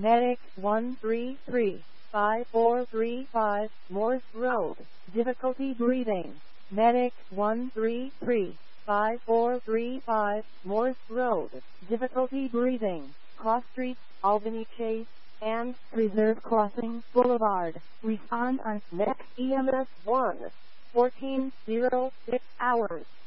Medic 133-5435, Morse Road. Difficulty breathing. Medic 133-5435, Morse Road. Difficulty breathing. Cross Street, Albany Chase, and Reserve Crossing Boulevard. Respond on Next EMS 1. 1406 hours.